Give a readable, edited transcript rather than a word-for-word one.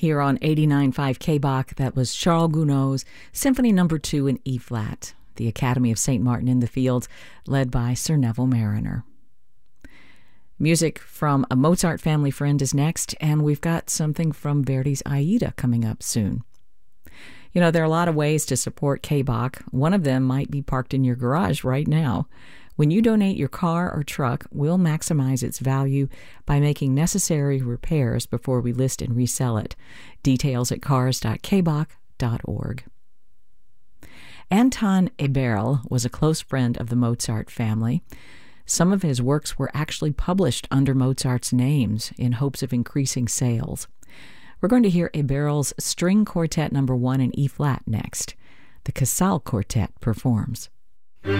Here on 89.5 KBach, that was Charles Gounod's Symphony No. 2 in E-flat, the Academy of St. Martin in the Fields, led by Sir Neville Marriner. Music from a Mozart family friend is next, and we've got something from Verdi's Aida coming up soon. You know, there are a lot of ways to support KBach. One of them might be parked in your garage right now. When you donate your car or truck, we'll maximize its value by making necessary repairs before we list and resell it. Details at cars.kbach.org. Anton Eberl was a close friend of the Mozart family. Some of his works were actually published under Mozart's names in hopes of increasing sales. We're going to hear Eberl's String Quartet No. 1 in E-flat next. The Casal Quartet performs.